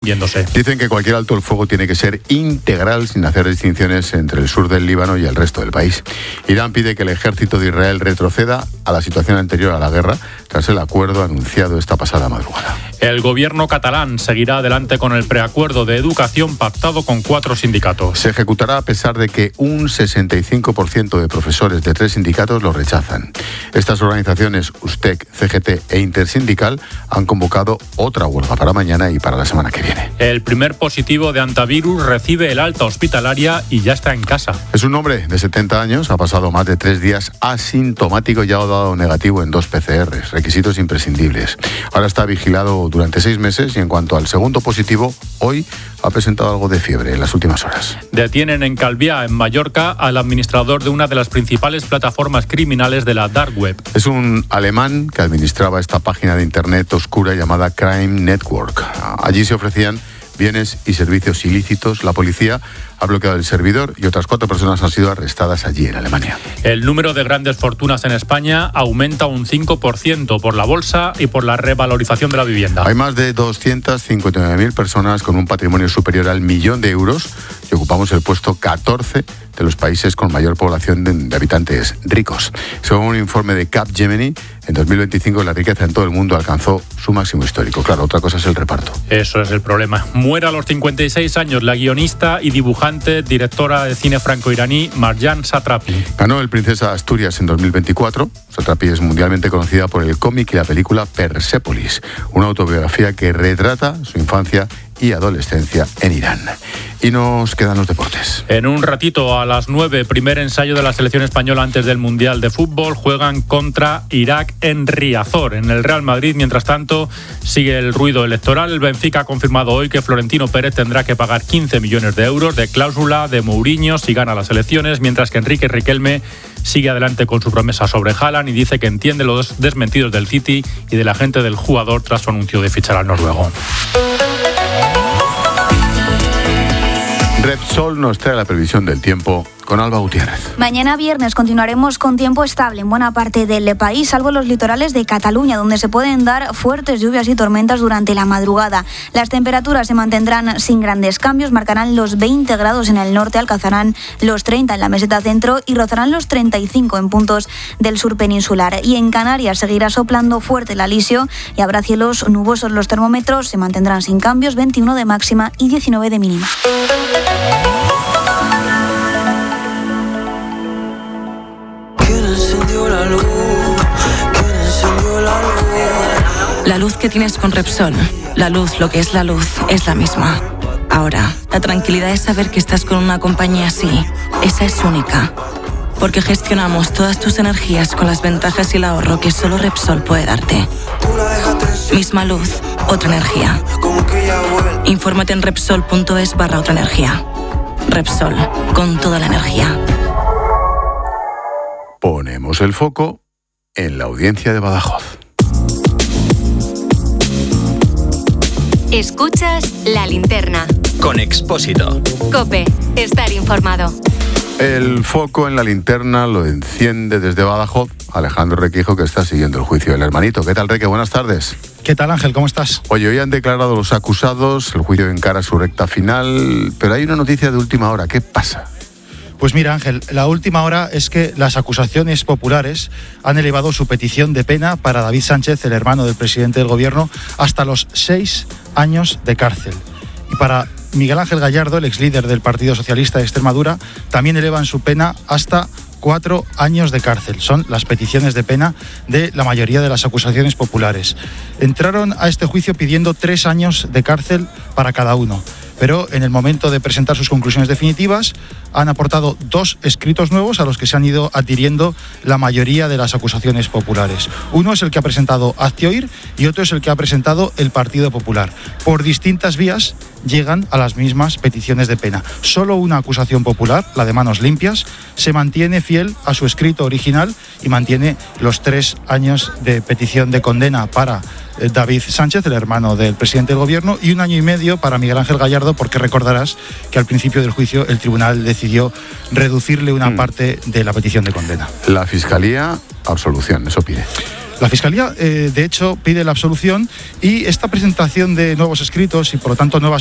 viéndose. Dicen que cualquier alto el fuego tiene que ser integral, sin hacer distinciones entre el sur del Líbano y el resto del país. Irán pide que el ejército de Israel retroceda a la situación anterior a la guerra, tras el acuerdo anunciado esta pasada madrugada. El gobierno catalán seguirá adelante con el preacuerdo de educación pactado con 4 sindicatos. Se ejecutará a pesar de que un 65% de profesores de 3 sindicatos lo rechazan. Estas organizaciones, USTEC, CGT e Intersindical, han convocado otra huelga para mañana y para la semana que viene. El primer positivo de antivirus recibe el alta hospitalaria y ya está en casa. Es un hombre de 70 años, ha pasado más de 3 días asintomático y ha dado negativo en 2 PCRs, requisitos imprescindibles. Ahora está vigilado durante 6 meses y en cuanto al segundo positivo, hoy ha presentado algo de fiebre en las últimas horas. Detienen en Calviá, en Mallorca, al administrador de una de las principales plataformas criminales de la Dark Web. Es un alemán que administraba esta página de internet oscura llamada Crime Network. Allí se ofrecían bienes y servicios ilícitos. La policía ha bloqueado el servidor y otras 4 personas han sido arrestadas allí en Alemania. El número de grandes fortunas en España aumenta un 5% por la bolsa y por la revalorización de la vivienda. Hay más de 259.000 personas con un patrimonio superior al 1.000.000 de euros y ocupamos el puesto 14 de los países con mayor población de habitantes ricos. Según un informe de Capgemini, en 2025 la riqueza en todo el mundo alcanzó su máximo histórico. Claro, otra cosa es el reparto. Eso es el problema. Muere a los 56 años la guionista y dibujante, directora de cine franco-iraní Marjane Satrapi. Ganó el Princesa Asturias en 2024. Satrapi es mundialmente conocida por el cómic y la película Persépolis, una autobiografía que retrata su infancia y adolescencia en Irán. Y nos quedan los deportes. En un ratito, a las 9, primer ensayo de la selección española antes del Mundial de Fútbol. Juegan contra Irak en Riazor. En el Real Madrid, mientras tanto, sigue el ruido electoral. El Benfica ha confirmado hoy que Florentino Pérez tendrá que pagar 15 millones de euros de cláusula de Mourinho si gana las elecciones, mientras que Enrique Riquelme sigue adelante con su promesa sobre Haaland y dice que entiende los desmentidos del City y de la gente del jugador tras su anuncio de fichar al noruego. Repsol nos trae la previsión del tiempo con Alba Gutiérrez. Mañana viernes continuaremos con tiempo estable en buena parte del país, salvo los litorales de Cataluña, donde se pueden dar fuertes lluvias y tormentas durante la madrugada. Las temperaturas se mantendrán sin grandes cambios, marcarán los 20 grados en el norte, alcanzarán los 30 en la meseta centro y rozarán los 35 en puntos del sur peninsular. Y en Canarias seguirá soplando fuerte el alisio y habrá cielos nubosos. Los termómetros se mantendrán sin cambios, 21 de máxima y 19 de mínima. La luz que tienes con Repsol, la luz, lo que es la misma. Ahora, la tranquilidad es saber que estás con una compañía así. Esa es única. Porque gestionamos todas tus energías con las ventajas y el ahorro que solo Repsol puede darte. Misma luz, otra energía. Infórmate en Repsol.es/otra energía. Repsol, con toda la energía. Ponemos el foco en la audiencia de Badajoz. Escuchas La Linterna. Con Expósito. COPE. Estar informado. El foco en la linterna lo enciende desde Badajoz Alejandro Requijo, que está siguiendo el juicio del hermanito. ¿Qué tal, Reque? Buenas tardes. ¿Qué tal, Ángel? ¿Cómo estás? Oye, hoy han declarado los acusados, el juicio encara su recta final, pero hay una noticia de última hora. ¿Qué pasa? Pues mira, Ángel, la última hora es que las acusaciones populares han elevado su petición de pena para David Sánchez, el hermano del presidente del gobierno, hasta los 6 años de cárcel. Y para Miguel Ángel Gallardo, el exlíder del Partido Socialista de Extremadura, también elevan su pena hasta 4 años de cárcel. Son las peticiones de pena de la mayoría de las acusaciones populares. Entraron a este juicio pidiendo 3 años de cárcel para cada uno, pero en el momento de presentar sus conclusiones definitivas han aportado 2 escritos nuevos a los que se han ido adhiriendo la mayoría de las acusaciones populares. Uno es el que ha presentado Aztioir y otro es el que ha presentado el Partido Popular. Por distintas vías llegan a las mismas peticiones de pena. Solo una acusación popular, la de Manos Limpias, se mantiene fiel a su escrito original y mantiene los 3 años de petición de condena para David Sánchez, el hermano del presidente del gobierno, y 1 año y medio para Miguel Ángel Gallardo, porque recordarás que al principio del juicio el tribunal decidió reducirle una parte de la petición de condena. La Fiscalía, absolución, eso pide. La Fiscalía, de hecho, pide la absolución, y esta presentación de nuevos escritos y, por lo tanto, nuevas